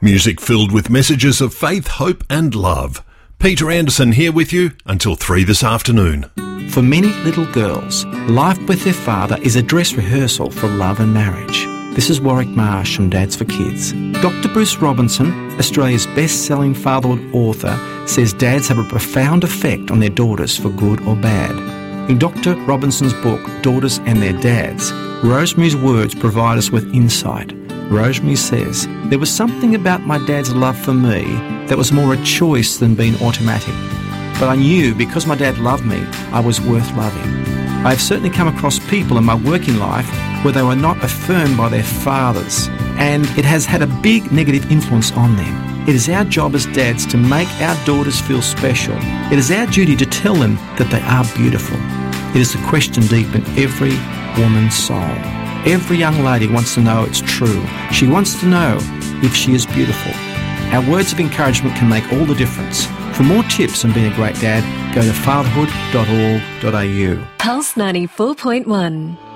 Music filled with messages of faith, hope and love. Peter Anderson here with you until 3 this afternoon. For many little girls, life with their father is a dress rehearsal for love and marriage. This is Warwick Marsh from Dads for Kids. Dr. Bruce Robinson, Australia's best-selling fatherhood author, says dads have a profound effect on their daughters for good or bad. In Dr. Robinson's book, Daughters and Their Dads, Rosemary's words provide us with insight. Rosemary says, "There was something about my dad's love for me that was more a choice than being automatic. But I knew because my dad loved me, I was worth loving. I have certainly come across people in my working life where they were not affirmed by their fathers, and it has had a big negative influence on them. It is our job as dads to make our daughters feel special. It is our duty to tell them that they are beautiful. It is a question deep in every woman's soul. Every young lady wants to know it's true. She wants to know if she is beautiful. Our words of encouragement can make all the difference. For more tips on being a great dad, go to fatherhood.org.au. Pulse 94.1.